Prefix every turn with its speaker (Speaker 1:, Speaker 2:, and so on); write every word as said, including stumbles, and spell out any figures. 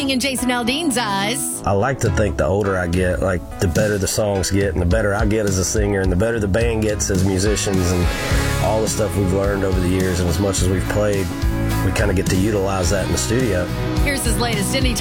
Speaker 1: thing in Jason Aldean's eyes.
Speaker 2: I like to think the older I get, like the better the songs get and the better I get as a singer and the better the band gets as musicians and all the stuff we've learned over the years, and as much as we've played, we kind of get to utilize that in the studio.
Speaker 1: Here's his latest Anytime